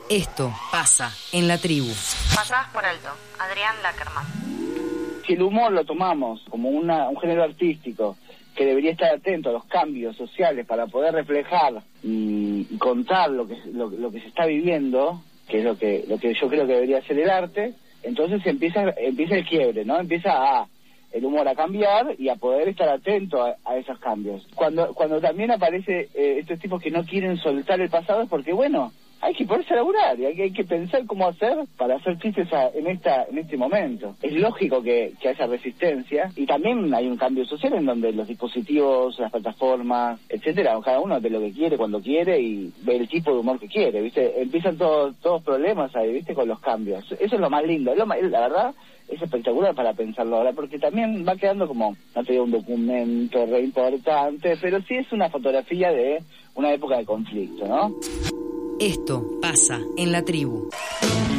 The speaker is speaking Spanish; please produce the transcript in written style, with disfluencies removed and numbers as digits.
Esto pasa en la tribu. Pasadas por alto. Adrián Lackerman. Si el humor lo tomamos como un género artístico que debería estar atento a los cambios sociales para poder reflejar y contar lo que se está viviendo, que es lo que yo creo que debería ser el arte, entonces empieza el quiebre, ¿no? Empieza el humor a cambiar y a poder estar atento a esos cambios. Cuando también aparece estos tipos que no quieren soltar el pasado es porque, bueno, hay que ponerse a laburar y hay que pensar cómo hacer para hacer chistes en este momento. Es lógico que haya resistencia y también hay un cambio social en donde los dispositivos, las plataformas, etcétera, cada uno ve lo que quiere, cuando quiere y ve el tipo de humor que quiere, ¿viste? Empiezan todos problemas ahí, ¿viste? Con los cambios. Eso es lo más lindo, la verdad es espectacular para pensarlo ahora, porque también va quedando como, no te digo un documento re importante, pero sí es una fotografía de una época de conflicto, ¿no? Esto pasa en la tribu.